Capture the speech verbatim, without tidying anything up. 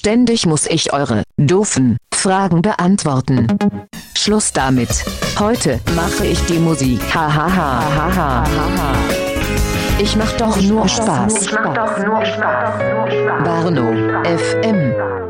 Ständig muss ich eure doofen Fragen beantworten. Schluss damit. Heute mache ich die Musik. Ha ha ha ha ha ha. Ich mach doch nur Spaß. Barno F M.